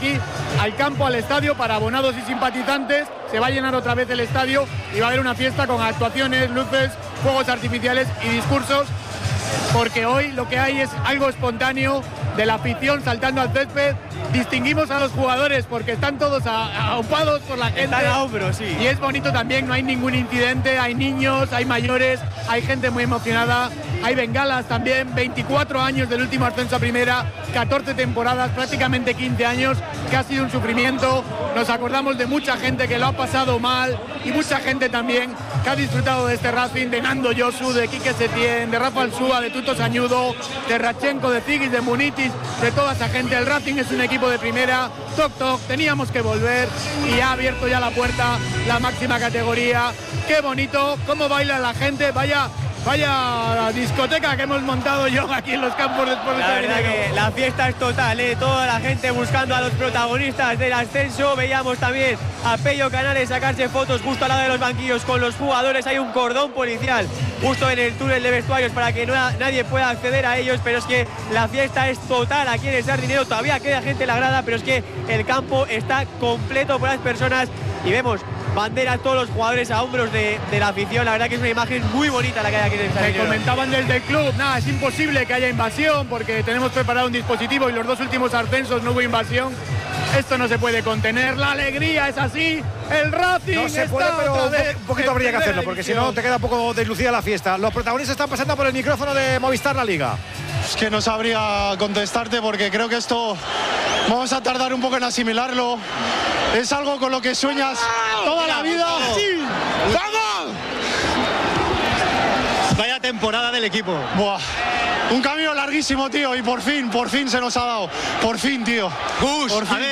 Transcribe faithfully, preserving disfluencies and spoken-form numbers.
aquí al campo, al estadio, para abonados y simpatizantes. Se va a llenar otra vez el estadio y va a haber una fiesta con actuaciones, luces, fuegos artificiales y discursos, porque hoy lo que hay es algo espontáneo de la afición saltando al césped. Distinguimos a los jugadores porque están todos aupados por la gente. Están a hombros, sí. Y es bonito también, no hay ningún incidente, hay niños, hay mayores, hay gente muy emocionada, hay bengalas también, veinticuatro años del último ascenso a primera, catorce temporadas, prácticamente quince años, que ha sido un sufrimiento. Nos acordamos de mucha gente que lo ha pasado mal y mucha gente también que ha disfrutado de este Racing, de Nando Yosu, de Quique Setién, de Rafa Alsúa, de Tuto Sañudo, de Rachenko, de Zigis, de Munitis, de toda esa gente. El Racing es un equipo de primera, toc toc, teníamos que volver y ha abierto ya la puerta la máxima categoría. Qué bonito, cómo baila la gente, vaya, vaya discoteca que hemos montado yo aquí en los campos después de La este verdad verano. que la fiesta es total, ¿eh? Toda la gente buscando a los protagonistas del ascenso. Veíamos también a Pello Canales sacarse fotos justo al lado de los banquillos con los jugadores. Hay un cordón policial justo en el túnel de vestuarios para que no, nadie pueda acceder a ellos, pero es que la fiesta es total aquí en el Sardinero. Todavía queda gente en la grada, pero es que el campo está completo por las personas y vemos banderas, todos los jugadores a hombros de, de la afición. La verdad que es una imagen muy bonita la que hay aquí en el Me Sardinero. comentaban desde el club, nada, es imposible que haya invasión porque tenemos preparado un dispositivo y los dos últimos ascensos no hubo invasión. Esto no se puede contener, la alegría es así, el Racing No se está puede, pero otra un, vez po- un poquito en habría que primera hacerlo, porque si división. no te queda un poco deslucida la fiesta. Los protagonistas están pasando por el micrófono de Movistar La Liga. Es que no sabría contestarte porque creo que esto vamos a tardar un poco en asimilarlo. Es algo con lo que sueñas toda la vida. ¡Sí! ¡Vamos! Vaya temporada del equipo. Buah. Un camino larguísimo, tío, y por fin, por fin se nos ha dado. Por fin, tío. Gus, Por fin. a ver.